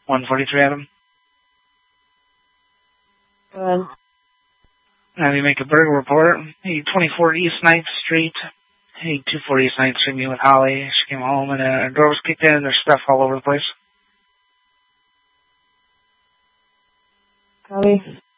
143 Adam. Go ahead. Have you make a burglar report. Hey, 24 East 9th Street. Hey, 240 East 9th Street, me with Holly. She came home and her door was kicked in and there's stuff all over the place. Copy.